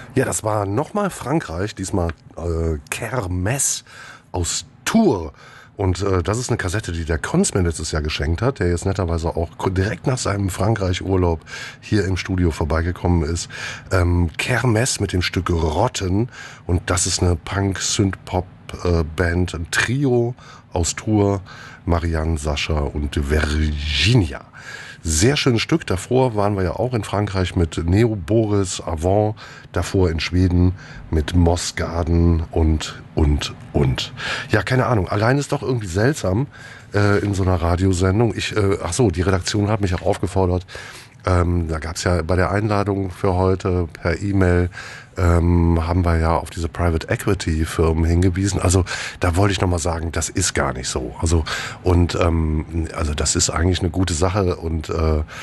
Ja, das war nochmal Frankreich, diesmal Kermesse aus Tours. Und das ist eine Kassette, die der Konz mir letztes Jahr geschenkt hat, der jetzt netterweise auch direkt nach seinem Frankreich-Urlaub hier im Studio vorbeigekommen ist. Kermesse mit dem Stück Rotten. Und das ist eine Punk-Synth-Pop-Band, ein Trio aus Tours, Marianne, Sascha und Virginia. Sehr schönes Stück. Davor waren wir ja auch in Frankreich mit Neo Boris, Avant. Davor in Schweden mit Mossgarden und. Ja, keine Ahnung. Allein ist doch irgendwie seltsam in so einer Radiosendung. Die Redaktion hat mich auch aufgefordert. Da gab's ja bei der Einladung für heute per E-Mail haben wir ja auf diese Private Equity Firmen hingewiesen. Also da wollte ich nochmal sagen, das ist gar nicht so. Also das ist eigentlich eine gute Sache und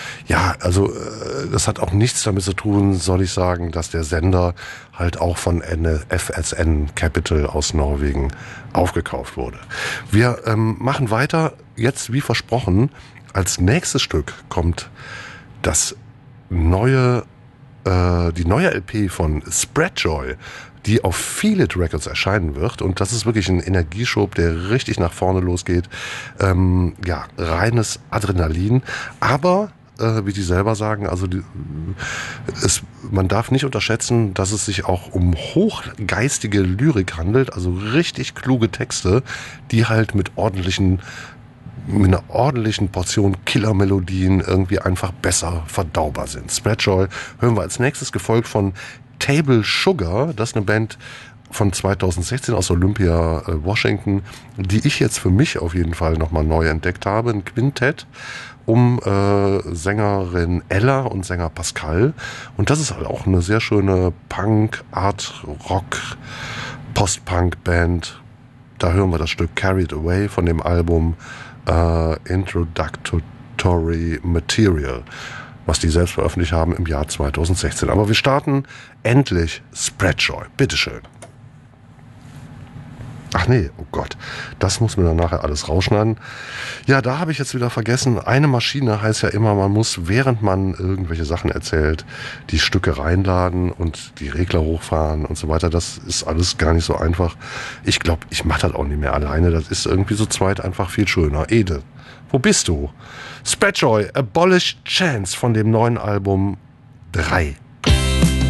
das hat auch nichts damit zu tun, soll ich sagen, dass der Sender halt auch von FSN Capital aus Norwegen aufgekauft wurde. Wir machen weiter, jetzt wie versprochen. Als nächstes Stück kommt die neue LP von Spreadjoy, die auf Feel It Records erscheinen wird. Und das ist wirklich ein Energieschub, der richtig nach vorne losgeht. Reines Adrenalin. Aber, wie die selber sagen, man darf nicht unterschätzen, dass es sich auch um hochgeistige Lyrik handelt, also richtig kluge Texte, die halt mit einer ordentlichen Portion Killermelodien irgendwie einfach besser verdaubar sind. Spreadjoy hören wir als nächstes, gefolgt von Table Sugar. Das ist eine Band von 2016 aus Olympia, Washington, die ich jetzt für mich auf jeden Fall nochmal neu entdeckt habe. Ein Quintett um Sängerin Ella und Sänger Pascal. Und das ist halt auch eine sehr schöne Punk, Art, Rock, Post-Punk-Band. Da hören wir das Stück Carried Away von dem Album Introductory Material, was die selbst veröffentlicht haben im Jahr 2016. Aber wir starten endlich Spreadjoy. Bitteschön. Ach nee, oh Gott, das muss mir dann nachher alles rausschneiden. Ja, da habe ich jetzt wieder vergessen, eine Maschine heißt ja immer, man muss, während man irgendwelche Sachen erzählt, die Stücke reinladen und die Regler hochfahren und so weiter. Das ist alles gar nicht so einfach. Ich glaube, ich mache das auch nicht mehr alleine. Das ist irgendwie so zweit einfach viel schöner. Ede, wo bist du? Spreadjoy, Abolished Chance von dem neuen Album 3.